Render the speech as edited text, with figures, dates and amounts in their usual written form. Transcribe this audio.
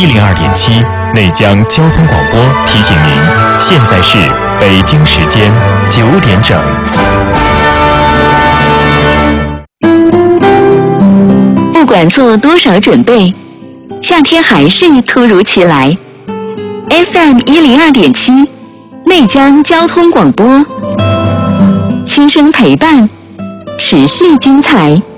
102.7内江交通广播提醒您，现在是北京时间9点整。 不管做多少准备，夏天还是突如其来。FM 102.7内江交通广播，轻声陪伴，持续精彩。